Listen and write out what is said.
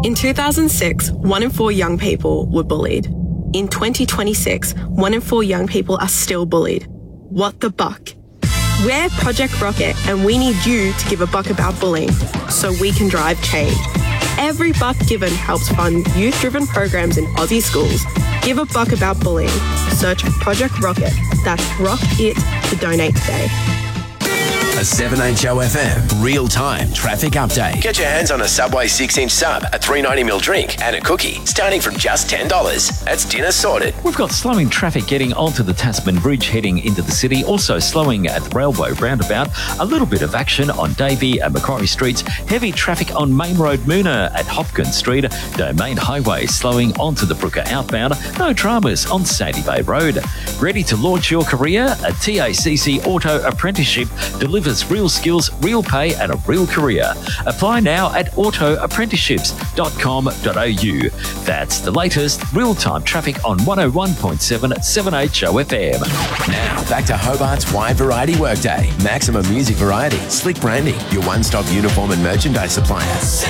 In 2006, 1 in 4 young people were bullied. In 2026, 1 in 4 young people are still bullied. What the buck? We're Project Rocket, and we need you to give a buck about bullying so we can drive change. Every buck given helps fund youth-driven programs in Aussie schools. Give a buck about bullying. Search Project Rocket. That's Rock It to donate today. A 7HO FM real-time traffic update. Get your hands on a Subway 6-inch sub, a 3.90ml drink and a cookie starting from just $10. That's dinner sorted. We've got slowing traffic getting onto the Tasman Bridge heading into the city, also slowing at the Railway Roundabout. A little bit of action on Davey and Macquarie Streets. Heavy traffic on Main Road Moona at Hopkins Street. Domain Highway slowing onto the Brooker outbound. No dramas on Sandy Bay Road. Ready to launch your career? A TACC Auto Apprenticeship delivers real skills, real pay and a real career. Apply now at autoapprenticeships.com.au. That's the latest real-time traffic on 101.7 7HO FM. Now, back to Hobart's Wide Variety Workday. Maximum music variety, slick branding, your one-stop uniform and merchandise supplier.